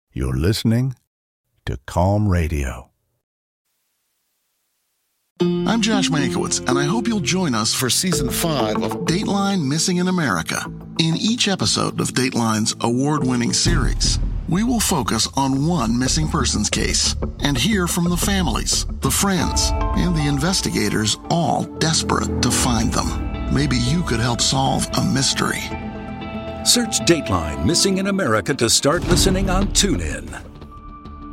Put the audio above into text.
You're listening to Calm Radio. I'm Josh Mankiewicz, and I hope you'll join us for Season 5 of Dateline Missing in America. In each episode of Dateline's award-winning series, we will focus on one missing persons case and hear from the families, the friends, and the investigators, all desperate to find them. Maybe you could help solve a mystery. Search Dateline Missing in America to start listening on TuneIn.